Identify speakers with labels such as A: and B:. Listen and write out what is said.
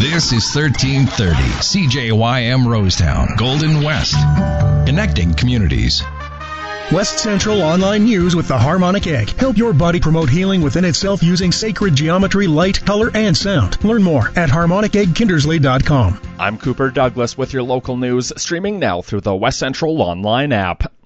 A: This is 1330 CJYM Rosetown, Golden West. Connecting communities.
B: West Central Online News with the Harmonic Egg. Help your body promote healing within itself using sacred geometry, light, color, and sound. Learn more at harmoniceggkindersley.com.
C: I'm Cooper Douglas with your local news, streaming now through the West Central Online app.